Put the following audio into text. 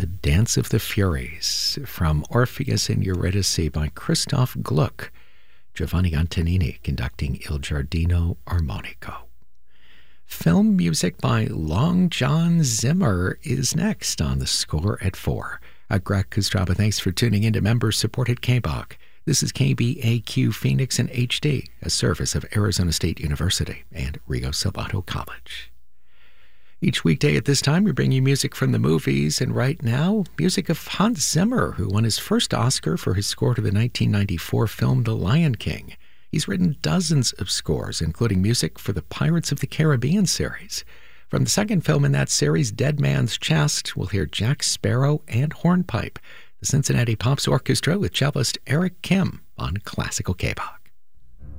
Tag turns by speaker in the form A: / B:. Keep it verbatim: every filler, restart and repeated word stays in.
A: Dance of the Furies, from Orpheus and Eurydice by Christoph Gluck, Giovanni Antonini conducting Il Giardino Armonico. Film music by Long John Zimmer is next on The Score at four. I'm Greg Kostraba. Thanks for tuning in to member-supported K B O C. This is K B A Q Phoenix in H D, a service of Arizona State University and Rio Salado College. Each weekday at this time, we bring you music from the movies, and right now, music of Hans Zimmer, who won his first Oscar for his score to the nineteen ninety-four film The Lion King. He's written dozens of scores, including music for the Pirates of the Caribbean series. From the second film in that series, Dead Man's Chest, we'll hear Jack Sparrow and Hornpipe, the Cincinnati Pops Orchestra with cellist Eric Kim on Classical K B O C.